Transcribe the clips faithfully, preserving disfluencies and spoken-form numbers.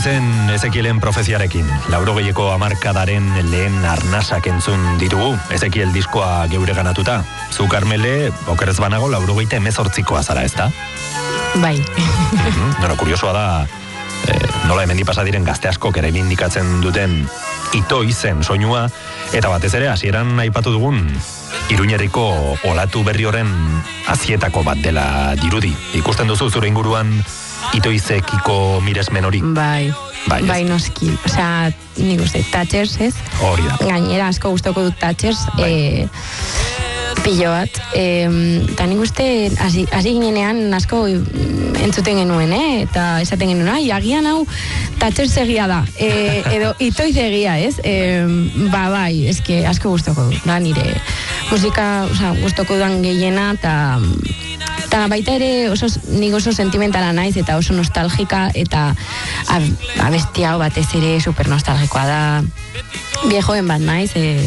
Itoizen Ezekielen profeziarekin, laurogeieko hamarkadaren lehen arnasak entzun ditugu, Ezekiel diskoa geure ganatuta. Zu, Karmele, okerez banago, laurogeite emezortzikoa zara, ez da? Bai. Mm-hmm. Bueno, kuriosoa da, eh, nola hemendi pasadiren gazte askok ere indikatzen duten Itoizen soinua, eta batez ere, hasieran aipatu dugun, Iruñerriko olatu berri horren azietako bat dela dirudi. Ikusten duzu zure inguruan Itoizekiko miresmen hori? Bai, bai, bai noski. Osea, nik uste, Thatchers, ez? Hori da. Gainera asko gustoko dut Thatchers, bai. eh, pilo bat. Eta nik uste, hasi ginenean asko entzuten genuen, eh? Eta esaten genuen, ai, agian hau Thatchers egia da. E, edo Itoiz egia, ez? E, ba, bai, eske asko gustoko dut. Da, nire musika, osea, gustoko dudan gehiena, eta eta baita ere oso, nik oso sentimentala naiz eta oso nostalgika eta ab, abesti hau batez ere super nostalgikoa da. Viejoen bat naiz, e,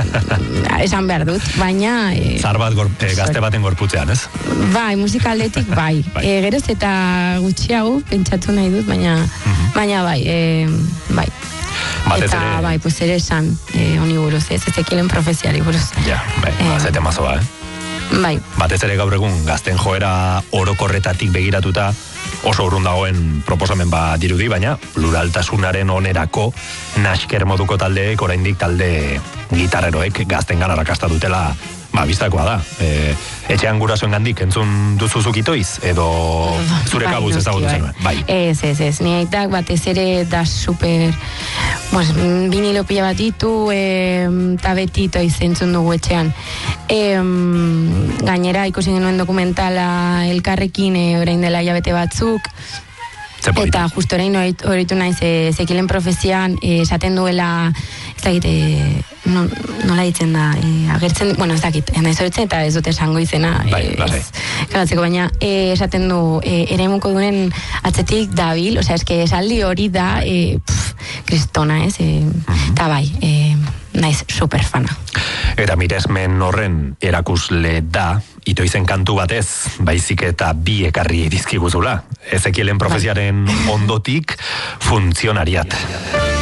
esan behar dut, baina... E, Zar bat gor, e, gazte baten gorputzean, ez? Bai, musikaldetik bai. bai. E, geroz eta gutxiago pentsatu nahi dut, baina, uh-huh. baina bai, e, bai. Batez eta ere... bai, pues ere esan, e, honi buruz, ez, Ezekielen profeziari buruz. Ja, bai, e, azete mazoa, eh? Bai. Batez ere gaur egun gazten joera orokorretatik begiratuta oso urrun dagoen proposamen bat dirudi, baina pluraltasunaren onerako nasker moduko taldeek oraindik talde gitarreroek gazten gana rakasta dutela, ba, biztakoa da. E, etxean gurasoen gandik entzun duzuzuk Itoiz, edo zure bai, kabuz ezagutu bai. zenuen? Bai. Ez, ez, ez. Ni aitak batez ere da super... Pues, vinilo pila bat ditu, eta beti Itoiz entzun dugu etxean. E, gainera, ikusi genuen dokumentala elkarrekin, e, orain dela hilabete batzuk, eta justo orain horitu naiz Ezekielen profezian e, esaten duela, ez dakit, e, no, nola ditzen da, e, agertzen, bueno, ez dakit, naiz horitzen eta ez dute esango izena, bai, e, kalatzeko, baina e, esaten du, e, eremuko dunen atzetik dabil, osea, eske esaldi hori da, e, pff, kristona, ez, e, eta bai, e, naiz superfana. Eta miresmen horren erakusle da, Itoizen kantu batez, baizik eta bi ekarri dizkiguzula. Ezekielen profeziaren ondotik funtzionariat.